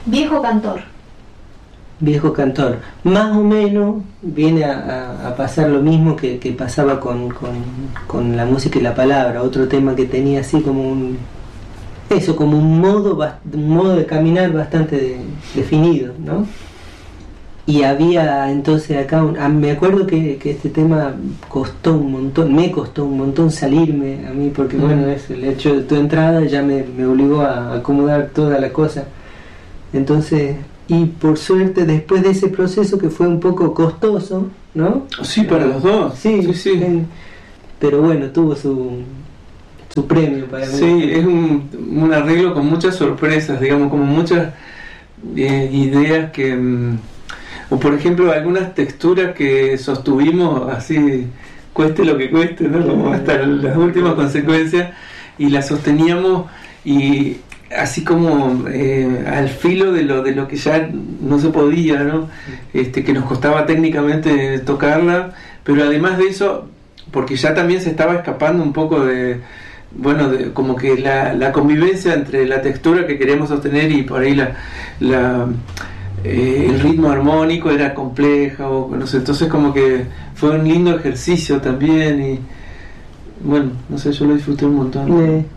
Viejo cantor. Viejo cantor. Más o menos viene a pasar lo mismo que pasaba con la música y la palabra. Otro tema que tenía así como como un modo de caminar bastante definido, ¿no? Y había entonces acá, me acuerdo que este tema me costó un montón salirme a mí, porque bueno, es el hecho de tu entrada ya me obligó a acomodar toda la cosa. Entonces, y por suerte después de ese proceso que fue un poco costoso, ¿no? Sí, para los dos. Sí. Pero bueno, tuvo su premio para mí. Sí, es un arreglo con muchas sorpresas, digamos, como muchas ideas que... o por ejemplo, algunas texturas que sostuvimos así, cueste lo que cueste, ¿no? Como hasta las últimas consecuencias, y las sosteníamos y así como al filo de lo que ya no se podía, ¿no? Que nos costaba técnicamente tocarla, pero además de eso, porque ya también se estaba escapando un poco como que la convivencia entre la textura que queríamos sostener y por ahí el ritmo armónico era compleja, no sé, entonces como que fue un lindo ejercicio también y bueno, no sé, yo lo disfruté un montón.